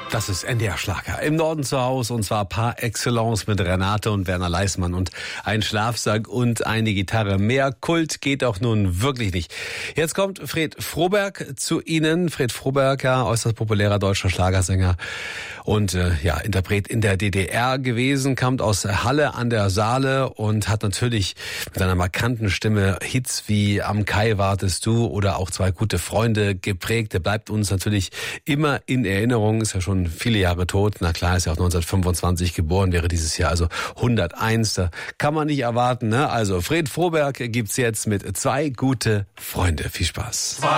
Das ist NDR-Schlager. Im Norden zu Hause, und zwar par excellence mit Renate und Werner Leismann und ein Schlafsack und eine Gitarre. Mehr Kult geht auch nun wirklich nicht. Jetzt kommt Fred Froberg zu Ihnen. Fred Froberg, ja, äußerst populärer deutscher Schlagersänger und Interpret in der DDR gewesen, kommt aus Halle an der Saale und hat natürlich mit einer markanten Stimme Hits wie Am Kai wartest du oder auch Zwei gute Freunde geprägt. Der bleibt uns natürlich immer in Erinnerung, ist ja schon viele Jahre tot. Na klar, ist ja auch 1925 geboren, wäre dieses Jahr also 101. Da kann man nicht erwarten, ne? Also Fred Froberg gibt's jetzt mit Zwei gute Freunde. Viel Spaß.